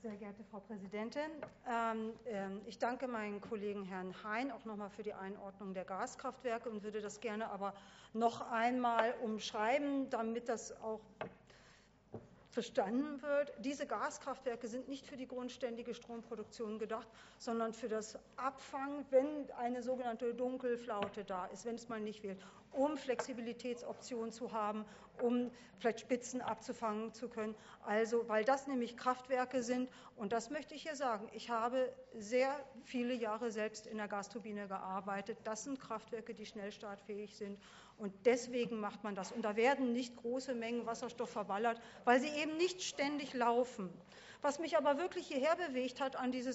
Sehr geehrte Frau Präsidentin, ich danke meinem Kollegen Herrn Hein auch nochmal für die Einordnung der Gaskraftwerke und würde das gerne aber noch einmal umschreiben, damit das auch verstanden wird. Diese Gaskraftwerke sind nicht für die grundständige Stromproduktion gedacht, sondern für das Abfangen, wenn eine sogenannte Dunkelflaute da ist, wenn es mal nicht will, um Flexibilitätsoptionen zu haben, um vielleicht Spitzen abzufangen zu können. Also, weil das nämlich Kraftwerke sind, und das möchte ich hier sagen, ich habe sehr viele Jahre selbst in der Gasturbine gearbeitet. Das sind Kraftwerke, die schnell startfähig sind, und deswegen macht man das. Und da werden nicht große Mengen Wasserstoff verballert, weil sie eben nicht ständig laufen. Was mich aber wirklich hierher bewegt hat an dieses